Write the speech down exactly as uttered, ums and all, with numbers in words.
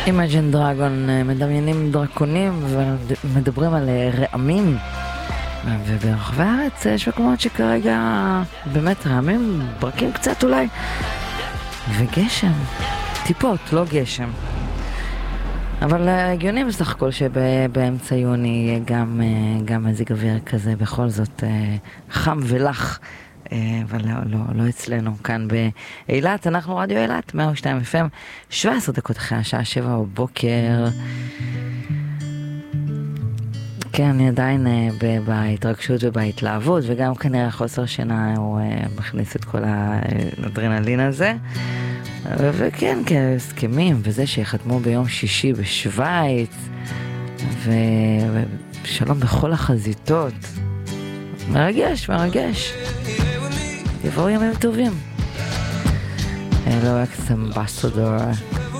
Imagine Dragon מדמיינים דרקונים ומדברים על רעמים, וברחבי הארץ יש מקומות שכרגע באמת רעמים, ברקים קצת אולי, וגשם, טיפות, לא גשם. אבל הגיוני בסך הכל שבאמצע יוני יהיה גם, גם מזג אוויר כזה, בכל זאת חם ולח, אבל לא, לא, לא אצלנו כאן באילת. אנחנו רדיו אילת, מאה ושתיים אף אם, שבע עשרה דקות אחרי השעה שבע בבוקר. כן, אני עדיין בהתרגשות ובהתלהבות, וגם כנראה חוסר שינה הוא מכניס את כל האדרנלין הזה. וכן, כהסכמים, וזה שיחתמו ביום שישי בשוויץ, ושלום בכל החזיתות. מרגש, מרגש. יבואו ימים טובים. אלו אקס אמבסדור.